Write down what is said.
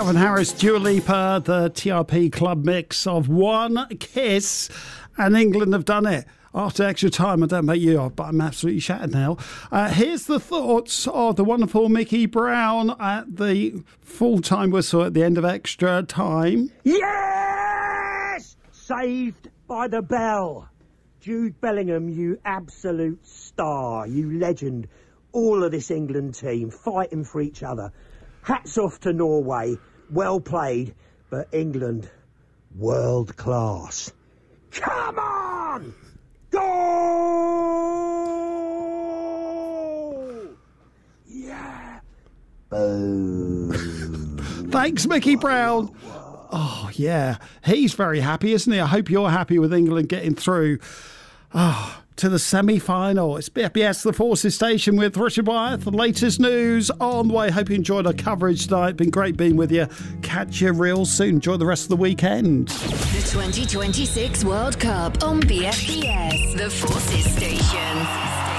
Calvin Harris, Dua Lipa, the TRP club mix of One Kiss, and England have done it. After extra time, I don't know about you, but I'm absolutely shattered now. Here's the thoughts of the wonderful Mickey Brown at the full-time whistle at the end of extra time. Yes! Saved by the bell. Jude Bellingham, you absolute star, you legend. All of this England team fighting for each other. Hats off to Norway. Well played, but England, world class. Come on! Goal! Yeah. Boom. Thanks, Mickey Brown. Oh, yeah. He's very happy, isn't he? I hope you're happy with England getting through to the semi-final. It's BFBS, the Forces Station with Richard Wyeth. The latest news on the way. Hope you enjoyed our coverage tonight. Been great being with you. Catch you real soon. Enjoy the rest of the weekend. The 2026 World Cup on BFBS, the Forces Station.